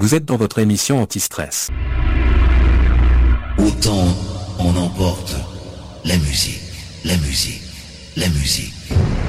Vous êtes dans votre émission Anti-Stress. Autant on emporte la musique, la musique, la musique.